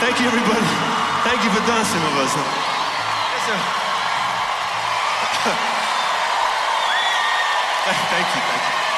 Thank you, everybody. Thank you for dancing with us. Yes, sir. Thank you.